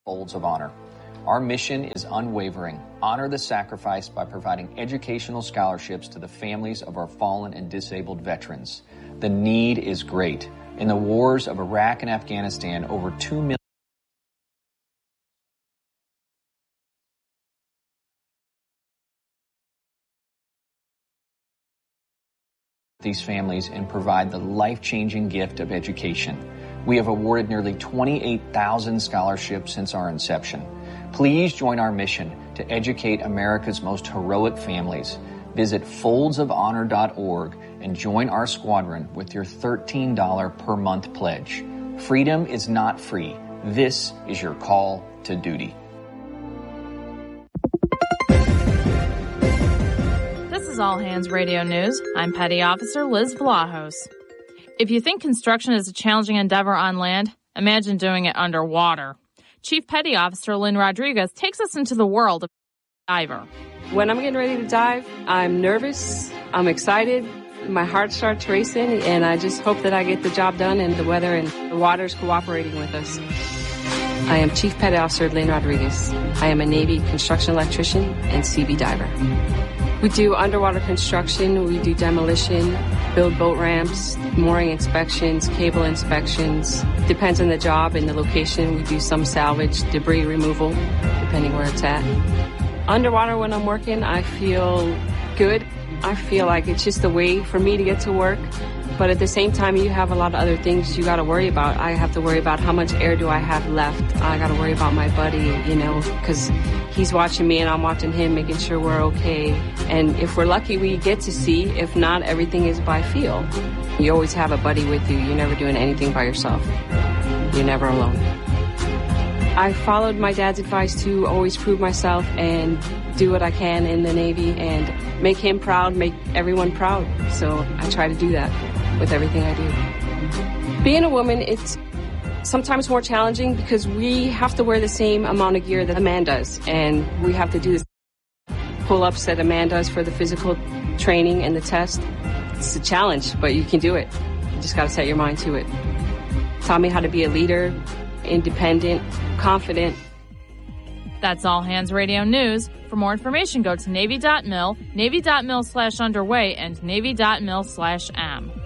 Folds of Honor. Our mission is unwavering. Honor the sacrifice by providing educational scholarships to the families of our fallen and disabled veterans. The need is great. In the wars of Iraq and Afghanistan, over 2 million these families and provide the life-changing gift of education. We have awarded nearly 28,000 scholarships since our inception. Please join our mission to educate America's most heroic families. Visit foldsofhonor.org and join our squadron with your $13 per month pledge. Freedom is not free. This is your call to duty. This is All Hands Radio News. I'm Petty Officer Liz Vlahos. If you think construction is a challenging endeavor on land, imagine doing it underwater. Chief Petty Officer Lynn Rodriguez takes us into the world of diver. When I'm getting ready to dive, I'm nervous, I'm excited, my heart starts racing, and I just hope that I get the job done and the weather and the water's cooperating with us. I am Chief Petty Officer Lynn Rodriguez. I am a Navy construction electrician and CB diver. We do underwater construction, we do demolition, build boat ramps, mooring inspections, cable inspections. Depends on the job and the location. We do some salvage, debris removal, depending where it's at. Underwater when I'm working, I feel good. I feel like it's just a way for me to get to work. But at the same time, you have a lot of other things you got to worry about. I have to worry about how much air do I have left. I got to worry about my buddy, because he's watching me and I'm watching him, making sure we're okay. And if we're lucky, we get to see. If not, everything is by feel. You always have a buddy with you. You're never doing anything by yourself. You're never alone. I followed my dad's advice to always prove myself and do what I can in the Navy and make him proud, make everyone proud. So I try to do that with everything I do. Being a woman, it's sometimes more challenging because we have to wear the same amount of gear that a man does. And we have to do the pull-ups that a man does for the physical training and the test. It's a challenge, but you can do it. You just got to set your mind to it. Taught me how to be a leader, independent, confident. That's All Hands Radio News. For more information, go to Navy.mil, Navy.mil/underway, and Navy.mil/am.